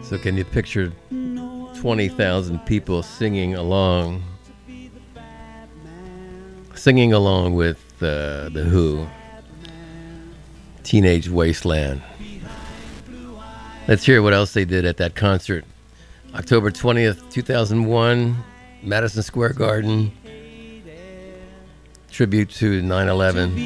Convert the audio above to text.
So can you picture 20,000 people singing along with The Who, Teenage Wasteland. Let's hear what else they did at that concert. October 20th, 2001, Madison Square Garden. Tribute to 9/11.